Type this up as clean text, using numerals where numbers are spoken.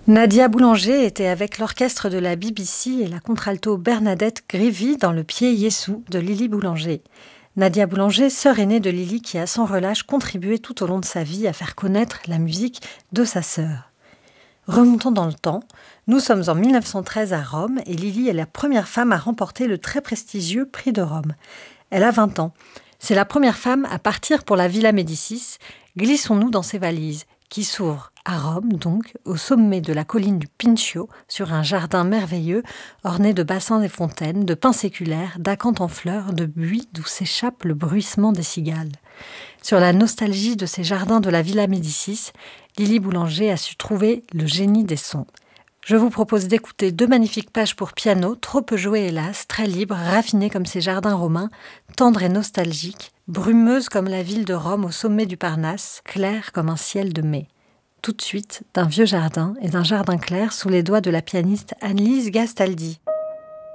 Nadia Boulanger était avec l'orchestre de la BBC et la contralto Bernadette Grivy dans Le Pied Yessou de Lily Boulanger. Nadia Boulanger, sœur aînée de Lily, qui a sans relâche contribué tout au long de sa vie à faire connaître la musique de sa sœur. Remontons dans le temps, nous sommes en 1913 à Rome et Lily est la première femme à remporter le très prestigieux prix de Rome. Elle a 20 ans. C'est la première femme à partir pour la Villa Médicis. Glissons-nous dans ses valises, qui s'ouvrent à Rome, donc, au sommet de la colline du Pincio, sur un jardin merveilleux, orné de bassins et fontaines, de pins séculaires, d'acanthes en fleurs, de buis d'où s'échappe le bruissement des cigales. Sur la nostalgie de ces jardins de la Villa Médicis, Lily Boulanger a su trouver le génie des sons. Je vous propose d'écouter 2 magnifiques pages pour piano, trop peu jouées hélas, très libres, raffinées comme ces jardins romains, tendres et nostalgiques, brumeuses comme la ville de Rome au sommet du Parnasse, claires comme un ciel de mai. Tout de suite, d'un vieux jardin et d'un jardin clair sous les doigts de la pianiste Annelise Gastaldi.